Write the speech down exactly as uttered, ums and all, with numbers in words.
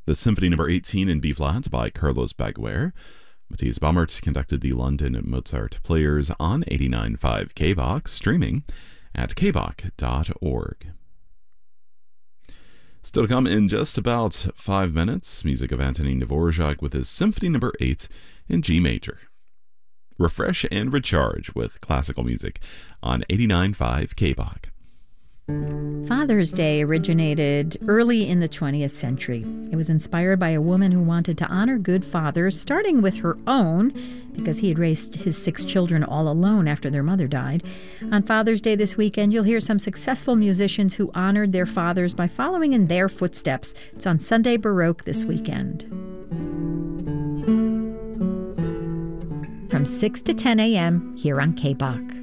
the Symphony Number eighteen in B-flat by Carlos Baguer. Matthias Baumert conducted the London Mozart Players on eighty-nine point five K B O K, streaming at k b o k dot org. Still to come in just about five minutes, music of Anthony Dvorak with his Symphony Number eight in G major. Refresh and recharge with classical music on eighty-nine point five K B O K. Father's Day originated early in the twentieth century. It was inspired by a woman who wanted to honor good fathers, starting with her own, because he had raised his six children all alone after their mother died. On Father's Day this weekend, you'll hear some successful musicians who honored their fathers by following in their footsteps. It's on Sunday Baroque this weekend. From six to ten a.m. here on K B O K.